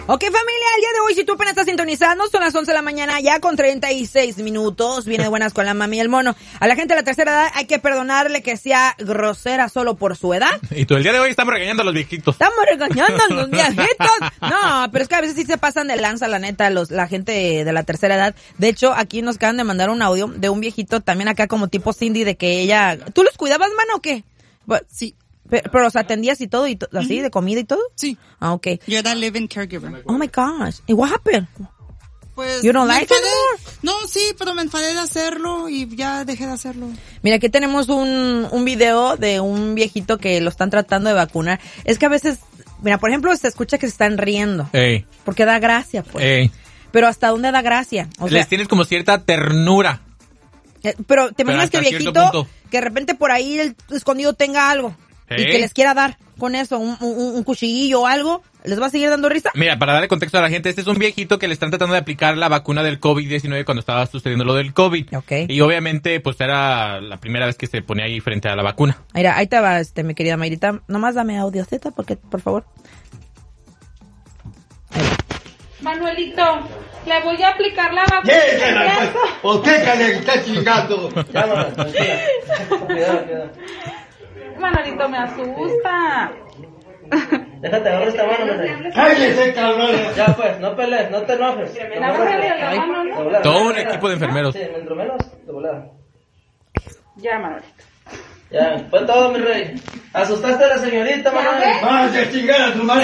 Ok, familia, el día de hoy, si tú apenas estás sintonizando, son las 11 de la mañana, ya con 36 minutos. Viene de buenas con la mami y el mono. A la gente de la tercera edad hay que perdonarle que sea grosera solo por su edad. Y todo el día de hoy estamos regañando a los viejitos. Estamos regañando a los viejitos. No, pero es que a veces sí se pasan de lanza, la neta, la gente de la tercera edad. De hecho, aquí nos acaban de mandar un audio de un viejito, también acá como tipo Cindy, de que ella... ¿Tú los cuidabas, mano, o qué? Sí. Pero los atendías y todo, así, de comida y todo? Sí. Ah, ok. Yo era live-in caregiver. Oh my gosh. ¿Y what happened? Pues, You don't like it anymore? No, sí, pero me enfadé de hacerlo y ya dejé de hacerlo. Mira, aquí tenemos un video de un viejito que lo están tratando de vacunar. Es que a veces, mira, por ejemplo, se escucha que se están riendo. Ey. Porque da gracia, pues. Ey. Pero ¿hasta dónde da gracia? O sea, Les tienes como cierta ternura. pero te imaginas que el hasta cierto viejito, punto. que de repente por ahí el escondido tenga algo. Y que les quiera dar con eso, un cuchillillo o algo, ¿les va a seguir dando risa? Mira, para darle contexto a la gente, este es un viejito que le están tratando de aplicar la vacuna del COVID-19 cuando estaba sucediendo lo del COVID. Okay. Y obviamente, pues era la primera vez que se ponía ahí frente a la vacuna. Mira, ahí te va, mi querida Mayrita. Nomás dame audio, Z, porque, por favor. Manuelito, le voy a aplicar la vacuna. ¿Usted que le está chingando? Cuidado. Manuelito, me asusta. Déjate agarrar esta mano, Manuel. ¡Cállese, cabrón! Ya pues, no pelees, no te enojes. Agárrale la mano, ¿no? Todo un equipo de enfermeros. Sí, mientras menos, de volada. Ya, Manuelito. Ya, fue todo, mi rey. Asustaste a la señorita, Manuel. ¡Vas a chingar a tu madre!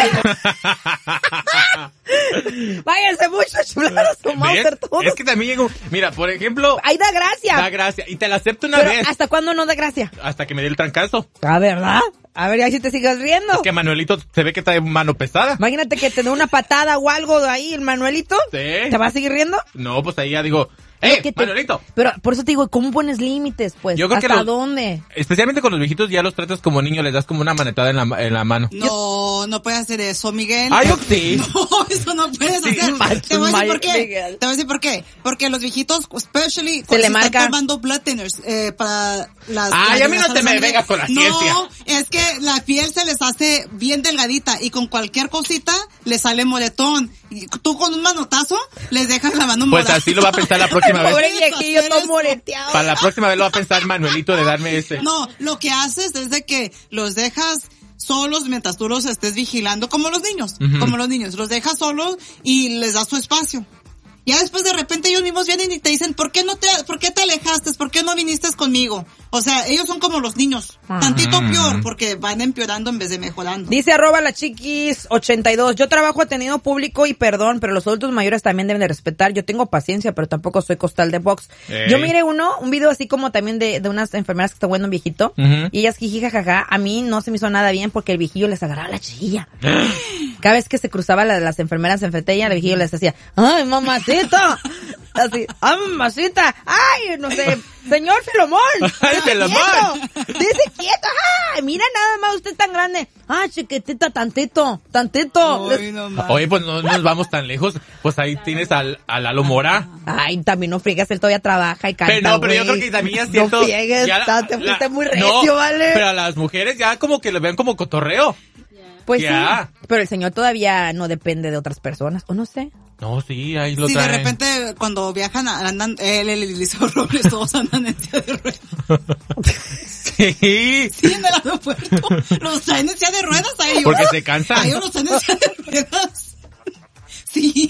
Váyanse mucho a chular a su Mauser todo. Es que también llegó... Mira, por ejemplo... Ahí da gracia. Da gracia. Y te la acepto una Pero vez. ¿hasta cuándo no da gracia? Hasta que me dé el trancazo. Ah, ¿verdad? A ver, ahí si te sigas riendo. Es que Manuelito se ve que trae mano pesada. Imagínate que te dé una patada o algo de ahí, el Manuelito. Sí. ¿Te vas a seguir riendo? No, pues ahí ya digo... Pero que Manuelito! Pero por eso te digo, ¿cómo pones límites, pues? Yo creo que ¿Hasta dónde? Especialmente con los viejitos, ya los tratas como niños, les das como una manetada en la mano. No puedes hacer eso, Miguel. Ay, yo sí. No, eso no puedes Sí, hacer. Te voy a decir por qué. Miguel. Te voy a decir por qué. Porque los viejitos, especially, Se le están marca. tomando blood thinners, para las... Ay, a mí no te me sangre. vengas con la ciencia. No, es que la piel se les hace bien delgadita y con cualquier cosita les sale moretón. Y tú con un manotazo les dejas la mano Pues morada. así lo va a pensar la próxima vez. Pobre viejillo hacer todo eso. moreteado. Para la próxima vez lo va a pensar Manuelito de darme ese. No, lo que haces es de que los dejas solos mientras tú los estés vigilando, como los niños, los dejas solos y les das su espacio. Ya después de repente ellos mismos vienen y te dicen, ¿por qué te alejaste? ¿Por qué no viniste conmigo? O sea, ellos son como los niños, tantito peor, porque van empeorando en vez de mejorando. Dice @lachiquis82, yo trabajo atendiendo público y perdón, pero los adultos mayores también deben de respetar. Yo tengo paciencia, pero tampoco soy costal de box. Ey. Yo miré un video así como también de unas enfermeras que está bueno un viejito, y ellas jijijajaja, a mí no se me hizo nada bien porque el viejillo les agarraba la chilla. Cada vez que se cruzaba las enfermeras enfrente de ella, el viejillo les decía, ¡ay, mamacita! Así, ¡ay, mamacita! ¡Ay, no sé! ¡Señor Filomón! ¡Ay, Filomón! ¡Dice quieto! ¡Ay, mira nada más usted tan grande! ¡Ay, chiquitita, tantito! Ay, no más. Oye, pues no nos vamos tan lejos. Pues ahí tienes al Lalo Mora. Ay, también no friegas, él todavía trabaja y canta, Pero yo güey. creo que también ya siento... No friegues, ya te fuiste muy recio, no, ¿vale? Pero a las mujeres ya como que lo ven como cotorreo. Pues ya. sí, pero el señor todavía no depende de otras personas, o no sé. No, sí, ahí lo Sí, traen. de repente cuando viajan andan, él, el Eliseo Robles, todos andan en silla de ruedas. Sí. Sí, en el aeropuerto. Los traen en silla de ruedas a ellos. Porque se cansan. A ellos los traen en silla de ruedas. Sí.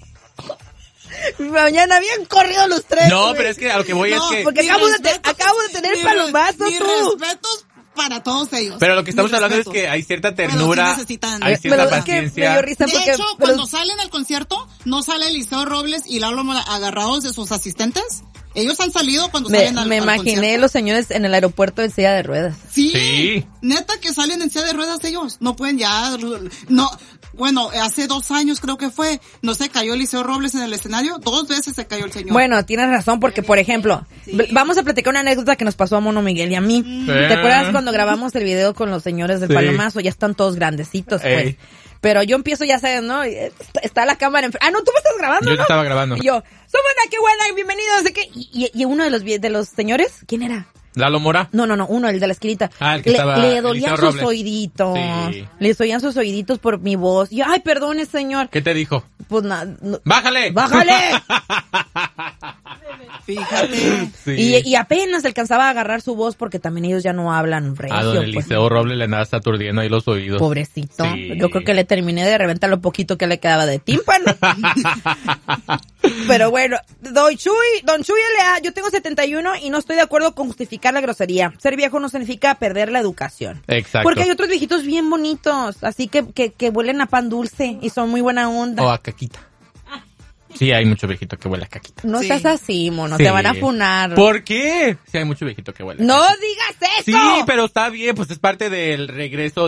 Mañana habían corrido los tres. No, güey. pero es que a lo que voy es que... porque acabo de tener palomazo, mis tú. respetos para todos ellos. Pero lo que estamos Mis hablando es respetos. que hay cierta Pero ternura, sí necesitan. hay cierta Pero es que me paciencia. dio risa De porque... hecho, cuando salen al concierto, no sale Eliseo Robles y Lalo Mora agarrados de sus asistentes. Ellos han salido cuando salen al me imaginé concierto. los señores en el aeropuerto en silla de ruedas. Sí, Sí. neta que salen en silla de ruedas ellos. No pueden ya, no, bueno, hace 2 años creo que fue, no se cayó Eliseo Robles en el escenario, 2 veces se cayó el señor. Bueno, tienes razón porque, por ejemplo, vamos a platicar una anécdota que nos pasó a Mono Miguel y a mí. ¿Te acuerdas cuando grabamos el video con los señores del Sí. Palomazo? Ya están todos grandecitos, pues. Ey. Pero yo empiezo, ya sabes, ¿no? Está la cámara ah, no, tú me estás grabando, Yo ¿no? te estaba grabando. Y yo, ¡somos qué buena! ¡Bienvenidos! ¿De qué? Y uno de los señores, ¿quién era? ¿Lalo Mora? No, uno, el de la esquinita. El que estaba... Le dolían sus Robles. oíditos. Sí. Le dolían sus oíditos por mi voz. Y, ay, perdone, señor. ¿Qué te dijo? Pues nada. ¡Bájale! Fíjate. Sí. Y apenas alcanzaba a agarrar su voz porque también ellos ya no hablan recio. A don pues. Eliseo Robles le andaba aturdiendo ahí los oídos. Pobrecito. Sí. Yo creo que le terminé de reventar lo poquito que le quedaba de tímpano. Pero bueno, don Chuy L.A., yo tengo 71 y no estoy de acuerdo con justificar la grosería. Ser viejo no significa perder la educación. Exacto. Porque hay otros viejitos bien bonitos, así que huelen a pan dulce y son muy buena onda. O a caquita. Sí, hay mucho viejito que huele a caquita. No Sí. seas así, mono, Sí. te van a funar. ¿Por qué? Sí, hay mucho viejito que huele a ¡No caquita. digas eso! Sí, pero está bien, pues es parte del regreso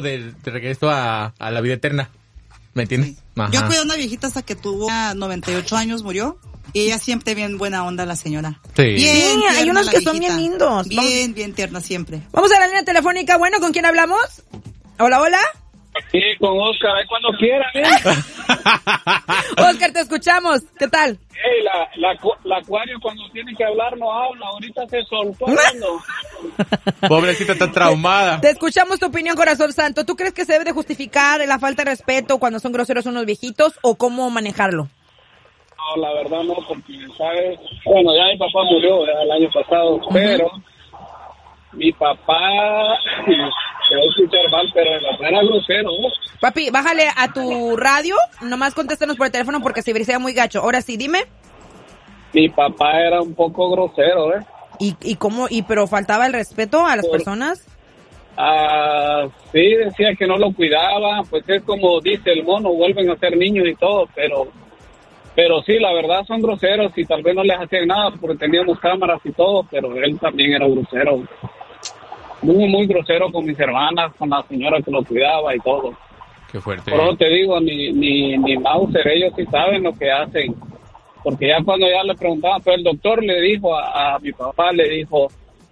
a la vida eterna. ¿Me entiendes? Ajá. Yo cuidé a una viejita hasta que tuvo 98 años, murió. Y ella siempre bien buena onda, la señora. Sí. Bien Sí, hay tierna unos la que son viejita. bien lindos. Bien tierna siempre. Vamos a la línea telefónica. Bueno, ¿con quién hablamos? Hola. Sí, con Oscar, ahí cuando quieran, Oscar, te escuchamos. ¿Qué tal? Hey, la acuario cuando tiene que hablar no habla, ahorita se soltó hablando. Pobrecita, está traumada. Te escuchamos tu opinión, corazón santo. ¿Tú crees que se debe de justificar la falta de respeto cuando son groseros unos viejitos o cómo manejarlo? No, la verdad no, porque, ¿sabes? Bueno, ya mi papá murió el año pasado, pero mi papá, se va a escuchar mal, pero mi papá era grosero, ¿no? Papi, bájale a tu radio, nomás contéstanos por el teléfono porque se vería muy gacho. Ahora sí, dime. Mi papá era un poco grosero, ¿eh? ¿Y cómo? ¿Pero faltaba el respeto a las personas? Sí, decía que no lo cuidaba, pues es como dice el mono, vuelven a ser niños y todo, pero sí, la verdad son groseros y tal vez no les hacían nada porque teníamos cámaras y todo, pero él también era grosero. Muy grosero con mis hermanas, con la señora que lo cuidaba y todo. Qué fuerte. Por eso te digo, ni Mauser, ellos sí saben lo que hacen. Porque ya cuando ya le preguntaban, pues el doctor le dijo a mi papá, le dijo,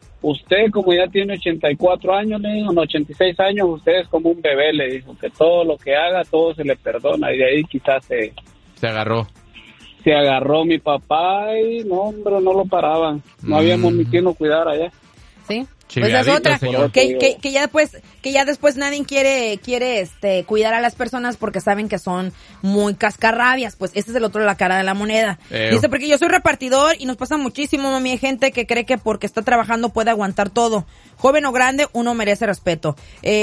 usted como ya tiene 84 años, le dijo, no, 86 años, usted es como un bebé, le dijo, que todo lo que haga, todo se le perdona. Y de ahí quizás Se agarró. se agarró mi papá y no, hombre, no lo paraban. No habíamos ni quien lo cuidara allá. Sí. Pues es Chiviadito, otra, señor. que ya después nadie quiere cuidar a las personas porque saben que son muy cascarrabias, pues ese es el otro de la cara de la moneda. Dice, porque yo soy repartidor y nos pasa muchísimo, mami, hay gente que cree que porque está trabajando puede aguantar todo. Joven o grande, uno merece respeto.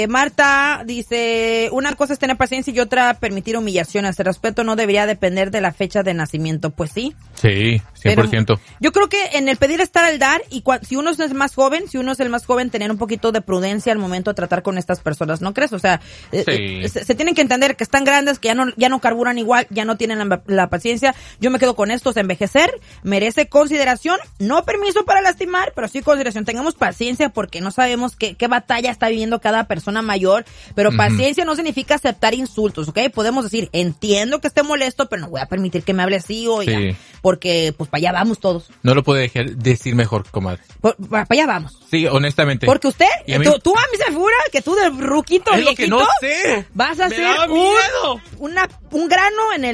Marta dice, una cosa es tener paciencia y otra permitir humillaciones. El respeto no debería depender de la fecha de nacimiento, pues sí. Sí, 100%. Pero yo creo que en el pedir estar al dar y si uno es más joven, tener un poquito de prudencia al momento de tratar con estas personas, ¿no crees? O sea, Sí. se tienen que entender que están grandes, que ya no carburan igual, ya no tienen la paciencia. Yo me quedo con esto, o sea, envejecer merece consideración, no permiso para lastimar, pero sí consideración. Tengamos paciencia porque no sabemos qué batalla está viviendo cada persona mayor, pero paciencia no significa aceptar insultos, ¿ok? Podemos decir, entiendo que esté molesto, pero no voy a permitir que me hable así, oiga, Sí. porque pues para allá vamos todos. No lo puede decir mejor, comadre. Para allá vamos. Sí, honestamente. Porque usted, Y a mí- tú a mí se me figura que tú de ruquito Es lo que viejito no sé. vas a Me hacer da miedo. un grano en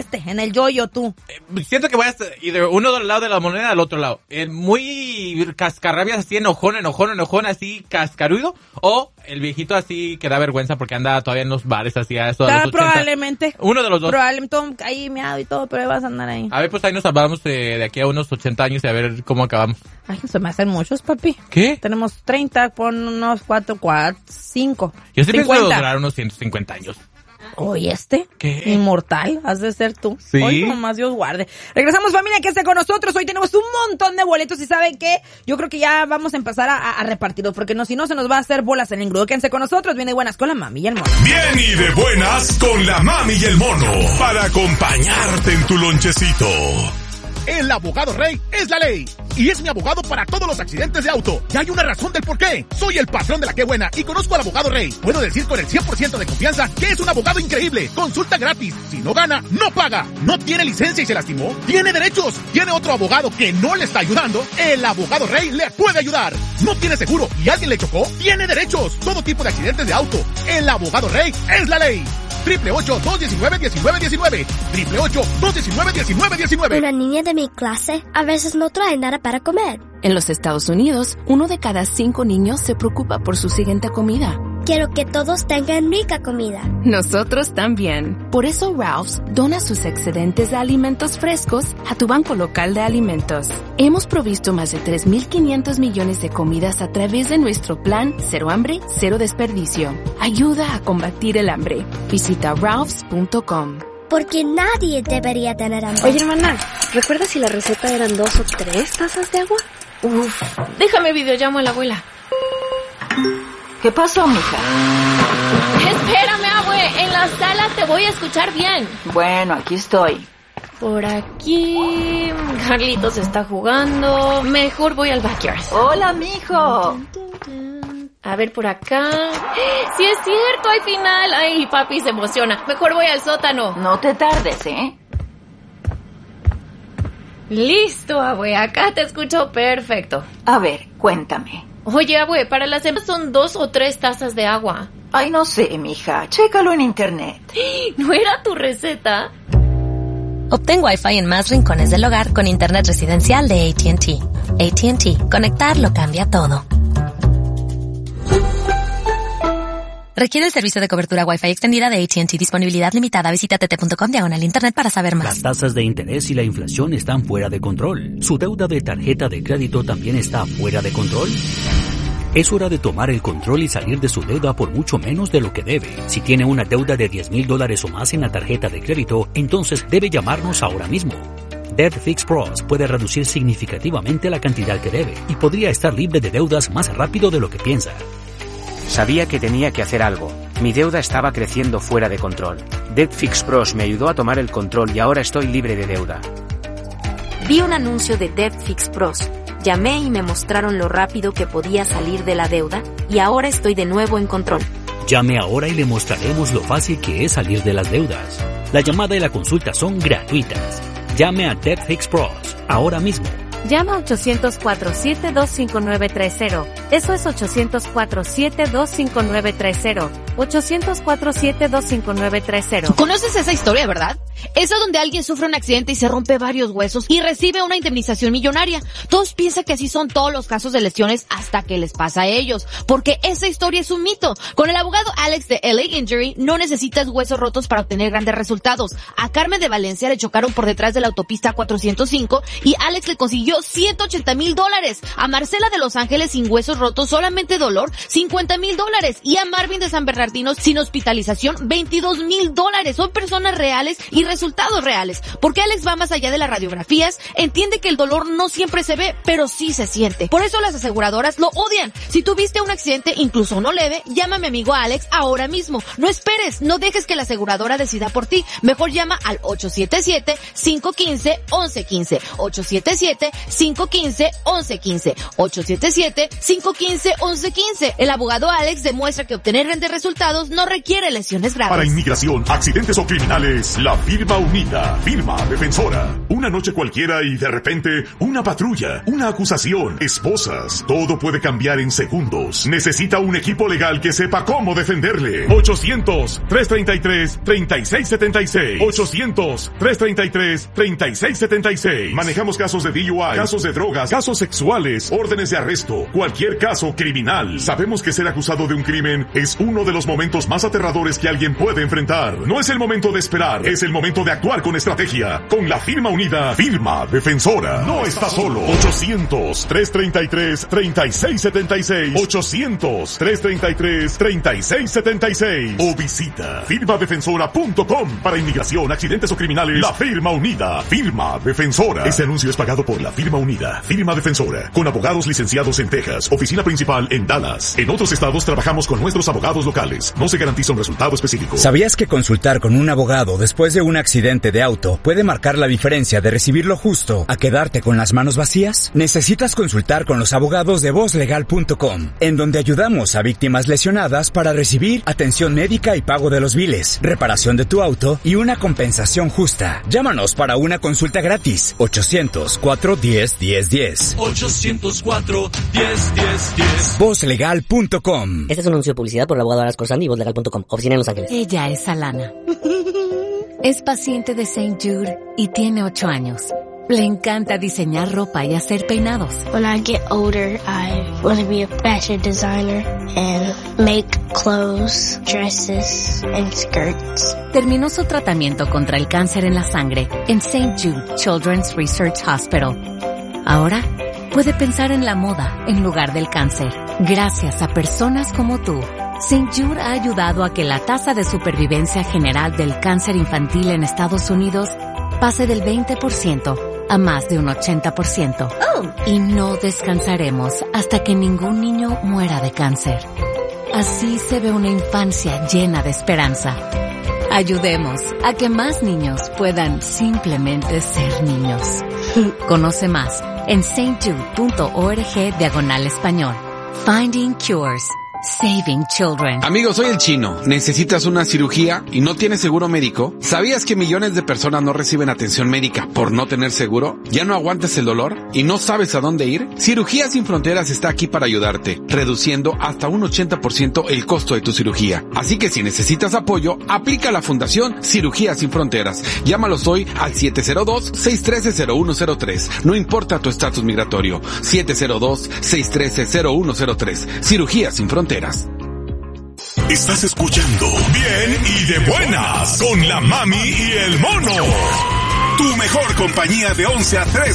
el yoyo tú. Siento que voy a estar uno del lado de la moneda al otro lado. Muy cascarrabias, así enojón, así cascarudo. O el viejito así que da vergüenza porque anda todavía en los bares así a eso. A los 80. Probablemente. Uno de los dos. Probablemente ahí meado y todo, pero ahí vas a andar ahí. A ver, pues ahí nos hablamos de aquí a unos 80 años y a ver cómo acabamos. Ay, se me hacen muchos, papi. ¿Qué? Tenemos 30, pon unos 4, 5. Yo sí pienso 50. durar unos 150 años. Oye, ¿Qué? inmortal, has de ser tú. Sí. Hoy nomás Dios guarde. Regresamos, familia, que esté con nosotros. Hoy tenemos un montón de boletos y ¿saben qué? Yo creo que ya vamos a empezar a repartirlos porque si no se nos va a hacer bolas en el engrudo. Quédense con nosotros. Viene buenas con la mami y el mono. Bien y de buenas con la mami y el mono para acompañarte en tu lonchecito. El abogado Rey es la ley. Y es mi abogado para todos los accidentes de auto. Y hay una razón del por qué. Soy el patrón de la Qué Buena y conozco al abogado Rey. Puedo decir con el 100% de confianza que es un abogado increíble. Consulta gratis. Si no gana, no paga. No tiene licencia y se lastimó. Tiene derechos. Tiene otro abogado que no le está ayudando. El abogado Rey le puede ayudar. No tiene seguro y alguien le chocó. Tiene derechos. Todo tipo de accidentes de auto. El abogado Rey es la ley. 888-219-1919. 888-219-1919. Una niña de mi clase a veces no trae nada para comer. En los Estados Unidos, 1 de cada 5 niños se preocupa por su siguiente comida. Quiero que todos tengan rica comida. Nosotros también. Por eso Ralph's dona sus excedentes de alimentos frescos a tu banco local de alimentos. Hemos provisto más de 3.500 millones de comidas a través de nuestro plan Cero Hambre, Cero Desperdicio. Ayuda a combatir el hambre. Visita ralphs.com. Porque nadie debería tener hambre. Oye, hermana, ¿recuerdas si la receta eran 2 o 3 tazas de agua? Uf, déjame videollamo a la abuela. ¿Qué pasó, mija? Espérame, abue. En la sala te voy a escuchar bien. Bueno, aquí estoy. Por aquí... Carlitos está jugando. Mejor voy al backyard. Hola, mijo. A ver, por acá... ¡Sí es cierto! ¡Hay final! ¡Ay, papi se emociona! Mejor voy al sótano. No te tardes, ¿eh? Listo, abue. Acá te escucho perfecto. A ver, cuéntame. Oye, abue, para las hembras son 2 o 3 tazas de agua. Ay, no sé, mija. Chécalo en internet. ¿No era tu receta? Obtén Wi-Fi en más rincones del hogar con internet residencial de AT&T. AT&T. Conectar lo cambia todo. Requiere el servicio de cobertura Wi-Fi extendida de AT&T. Disponibilidad limitada. Visita tt.com/internet para saber más. Las tasas de interés y la inflación están fuera de control. ¿Su deuda de tarjeta de crédito también está fuera de control? Es hora de tomar el control y salir de su deuda por mucho menos de lo que debe. Si tiene una deuda de $10,000 o más en la tarjeta de crédito, entonces debe llamarnos ahora mismo. Debt Fix Pros puede reducir significativamente la cantidad que debe y podría estar libre de deudas más rápido de lo que piensa. Sabía que tenía que hacer algo. Mi deuda estaba creciendo fuera de control. Debt Fix Pros me ayudó a tomar el control y ahora estoy libre de deuda. Vi un anuncio de Debt Fix Pros. Llamé y me mostraron lo rápido que podía salir de la deuda y ahora estoy de nuevo en control. Llame ahora y le mostraremos lo fácil que es salir de las deudas. La llamada y la consulta son gratuitas. Llame a Debt Fix Pros ahora mismo. Llama 800-472-5930. Eso es 800-472-5930. 800-472-5930. ¿Conoces esa historia, verdad? Esa donde alguien sufre un accidente y se rompe varios huesos y recibe una indemnización millonaria. Todos piensan que así son todos los casos de lesiones hasta que les pasa a ellos, porque esa historia es un mito. Con el abogado Alex de LA Injury no necesitas huesos rotos para obtener grandes resultados. A Carmen de Valencia le chocaron por detrás de la autopista 405 y Alex le consiguió $180,000. A Marcela de Los Ángeles sin huesos rotos, solamente dolor, $50,000. Y a Marvin de San Bernardino sin hospitalización, $22,000. Son personas reales y resultados reales. Porque Alex va más allá de las radiografías, entiende que el dolor no siempre se ve, pero sí se siente. Por eso las aseguradoras lo odian. Si tuviste un accidente, incluso uno leve, llama a mi amigo Alex ahora mismo. No esperes, no dejes que la aseguradora decida por ti. Mejor llama al 877-515-1115. 877-515-1115. 877-515-1115. El abogado Alex demuestra que obtener grandes resultados no requiere lesiones graves. Para inmigración, accidentes o criminales, la firma unida, firma defensora. Una noche cualquiera y de repente una patrulla, una acusación, esposas. Todo puede cambiar en segundos. Necesita un equipo legal que sepa cómo defenderle. 800-333-3676. 800-333-3676. Manejamos casos de DUI, casos de drogas, casos sexuales, órdenes de arresto, cualquier caso criminal. Sabemos que ser acusado de un crimen es uno de los momentos más aterradores que alguien puede enfrentar. No es el momento de esperar, es el momento de actuar con estrategia. Con la firma unida, firma defensora. No está solo. 800-333-3676. 800-333-3676. O visita firmadefensora.com. Para inmigración, accidentes o criminales, la firma unida, firma defensora. Este anuncio es pagado por la firma unida, firma defensora, con abogados licenciados en Texas, oficina principal en Dallas. En otros estados trabajamos con nuestros abogados locales. No se garantiza un resultado específico. ¿Sabías que consultar con un abogado después de una un accidente de auto puede marcar la diferencia de recibir lo justo a quedarte con las manos vacías? Necesitas consultar con los abogados de vozlegal.com, en donde ayudamos a víctimas lesionadas para recibir atención médica y pago de los biles, reparación de tu auto y una compensación justa. Llámanos para una consulta gratis. 800-410-1010. 800-410-1010. Vozlegal.com. Este es un anuncio de publicidad por el abogado Aras Corsandi y vozlegal.com. Oficina en Los Ángeles. Ella es Alana. Es paciente de St. Jude y tiene 8 años. Le encanta diseñar ropa y hacer peinados. When I get older, I want to be a fashion designer and make clothes, dresses, and skirts. Terminó su tratamiento contra el cáncer en la sangre en St. Jude Children's Research Hospital. Ahora puede pensar en la moda en lugar del cáncer. Gracias a personas como tú, St. Jude ha ayudado a que la tasa de supervivencia general del cáncer infantil en Estados Unidos pase del 20% a más de un 80%. Y no descansaremos hasta que ningún niño muera de cáncer. Así se ve una infancia llena de esperanza. Ayudemos a que más niños puedan simplemente ser niños. Conoce más en stjude.org/español. Finding Cures. Saving Children. Amigo, soy el Chino. ¿Necesitas una cirugía y no tienes seguro médico? ¿Sabías que millones de personas no reciben atención médica por no tener seguro? ¿Ya no aguantas el dolor y no sabes a dónde ir? Cirugías Sin Fronteras está aquí para ayudarte, reduciendo hasta un 80% el costo de tu cirugía. Así que si necesitas apoyo, aplica a la Fundación Cirugías Sin Fronteras. Llámalos hoy al 702-613-0103. No importa tu estatus migratorio. 702-613-0103. Cirugías Sin Fronteras. Estás escuchando Bien y de Buenas con la Mami y el Mono. Tu mejor compañía de 11 a 3